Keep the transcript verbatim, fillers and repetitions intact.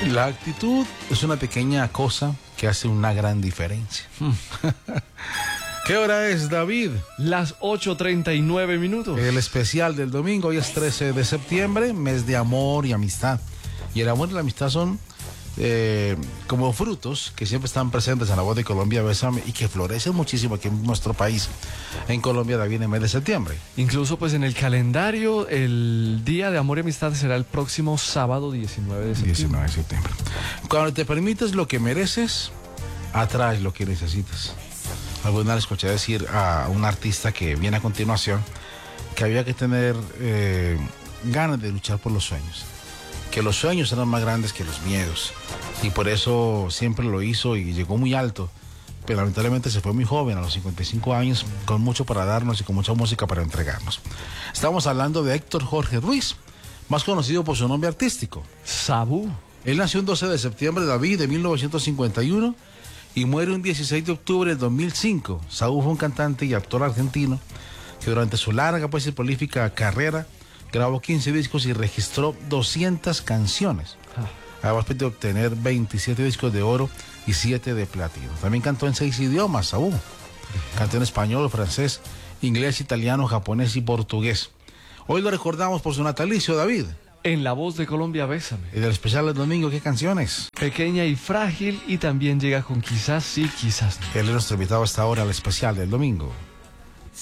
La actitud es una pequeña cosa que hace una gran diferencia. ¿Qué hora es, David? Las ocho treinta y nueve minutos. El especial del domingo, hoy es trece de septiembre, mes de amor y amistad. Y el amor y la amistad son eh, como frutos que siempre están presentes en la voz de Colombia Bésame y que florecen muchísimo aquí en nuestro país. En Colombia David, en el mes de septiembre. Incluso pues en el calendario el Día de Amor y Amistad será el próximo sábado diecinueve de septiembre. diecinueve de septiembre. Cuando te permites lo que mereces, atraes lo que necesitas. Alguna vez escuché decir a un artista que viene a continuación que había que tener eh, ganas de luchar por los sueños, que los sueños eran más grandes que los miedos, y por eso siempre lo hizo y llegó muy alto, pero lamentablemente se fue muy joven, a los cincuenta y cinco años, con mucho para darnos y con mucha música para entregarnos. Estamos hablando de Héctor Jorge Ruiz, más conocido por su nombre artístico, Sabú. Él nació un doce de septiembre, David, de mil novecientos cincuenta y uno, y muere un dieciséis de octubre del dos mil cinco. Sabú fue un cantante y actor argentino que durante su larga pues, y prolífica carrera grabó quince discos y registró doscientas canciones. Además de obtener veintisiete discos de oro y siete de platino. También cantó en seis idiomas, Sabú. Cantó en español, francés, inglés, italiano, japonés y portugués. Hoy lo recordamos por su natalicio, David. En la voz de Colombia Bésame. Y del especial del domingo, ¿qué canciones? Pequeña y frágil, y también llega con Quizás sí, quizás no. Él es nuestro invitado hasta ahora al especial del domingo.